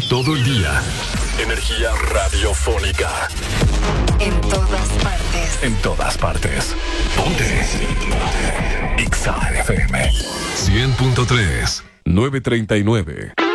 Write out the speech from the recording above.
Todo el día. Energía radiofónica. En todas partes. En todas partes. Ponte. Exa FM 100.3 939.